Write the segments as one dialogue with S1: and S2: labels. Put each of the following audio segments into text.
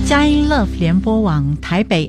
S1: 佳音 Love 联播网台北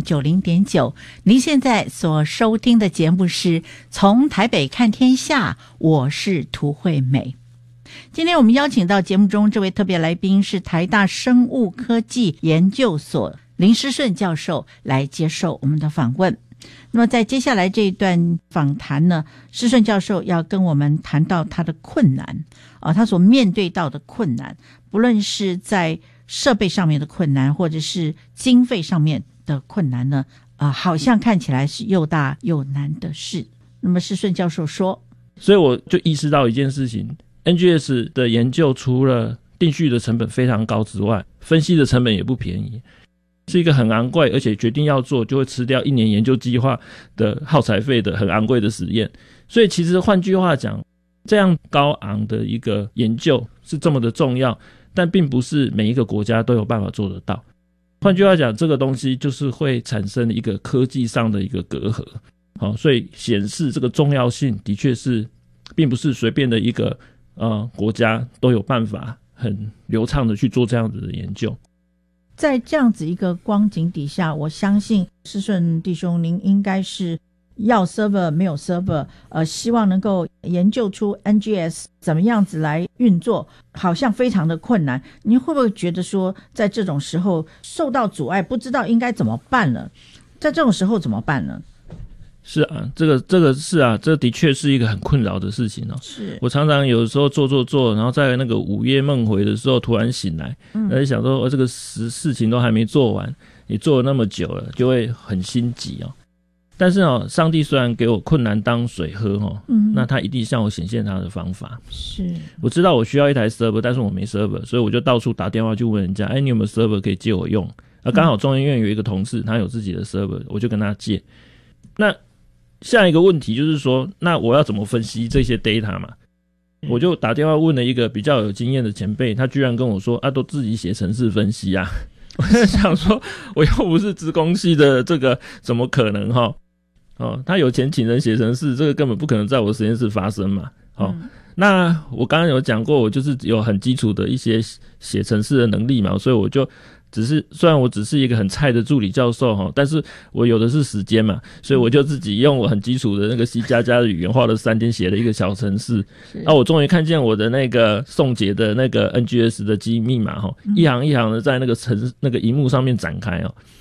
S1: FM90.9，您现在所收听的节目是从台北看天下，我是涂惠美。今天我们邀请到节目中这位特别来宾是台大生物科技研究所林诗顺教授来接受我们的访问。那么在接下来这一段访谈呢，诗顺教授要跟我们谈到他的困难他所面对到的困难，不论是在设备上面的困难或者是经费上面的困难呢，好像看起来是又大又难的事。那么诗顺教授说，
S2: 所以我就意识到一件事情， NGS 的研究除了定序的成本非常高之外，分析的成本也不便宜，是一个很昂贵，而且决定要做就会吃掉1年研究计划的耗材费的很昂贵的实验。所以其实换句话讲，这样高昂的一个研究是这么的重要，但并不是每一个国家都有办法做得到。换句话讲，这个东西就是会产生一个科技上的一个隔阂。所以显示这个重要性的确是并不是随便的一个国家都有办法很流畅的去做这样子的研究。
S1: 在这样子一个光景底下，我相信诗顺弟兄您应该是要 server 没有 server， 希望能够研究出 NGS 怎么样子来运作，好像非常的困难。您会不会觉得说在这种时候受到阻碍，不知道应该怎么办了？在这种时候怎么办呢？
S2: 是啊，这个是啊，这的确是一个很困扰的事情是我常常有的时候做，然后在那个午夜梦回的时候突然醒来，就想说这个事情都还没做完，你做了那么久了，就会很心急但是上帝虽然给我困难当水喝那他一定向我显现他的方法。
S1: 是
S2: 我知道我需要一台 server， 但是我没 server， 所以我就到处打电话去问人家，你有没有 server 可以借我用？刚好中研院有一个同事他有自己的 server， 我就跟他借。那下一个问题就是说，那我要怎么分析这些 data 嘛？我就打电话问了一个比较有经验的前辈，他居然跟我说都自己写程式分析啊。我在想说，我又不是资工系的，这个怎么可能他有钱请人写程式，这个根本不可能在我实验室发生嘛。那我刚刚有讲过，我就是有很基础的一些写程式的能力嘛，所以我就虽然我只是一个很菜的助理教授但是我有的是时间嘛，所以我就自己用我很基础的那个 C++ 的语言，花了3天写了一个小程式。我终于看见我的那个送解的那个 NGS 的基因密码一行一行的在那个荧幕上面展开